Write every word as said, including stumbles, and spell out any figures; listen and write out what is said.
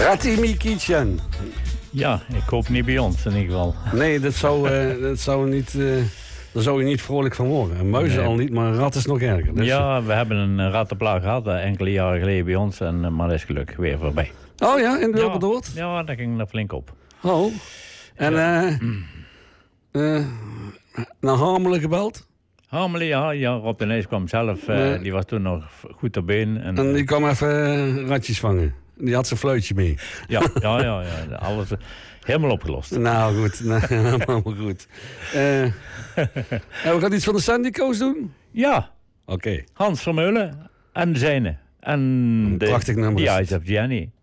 Ratimi Kitchen. Ja, ik hoop niet bij ons in ieder geval. Nee, dat zou, uh, dat zou niet... Uh, daar zou je niet vrolijk van worden. Een muizen nee. al niet, maar een rat is nog erger. Dus... Ja, we hebben een rattenplaag gehad enkele jaren geleden bij ons. En, maar dat is gelukkig weer voorbij. Oh ja, in de Wilberdoord? Ja, ja, daar ging er flink op. Oh. En ja. uh, uh, naar Harmelen gebeld? Harmelen, ja. ja. Rob de Nees kwam zelf. Uh, nee. Die was toen nog goed op been. En, en die kwam even uh, ratjes vangen. Die had zijn fluitje mee. Ja, ja, ja. ja. Alles uh, helemaal opgelost. Nou goed, nou, helemaal goed. Uh, en we gaan iets van de Sandy Coast doen? Ja. Oké. Okay. Hans Vermeulen en de zijne. En de, prachtig nummer. The Eyes of Jenny.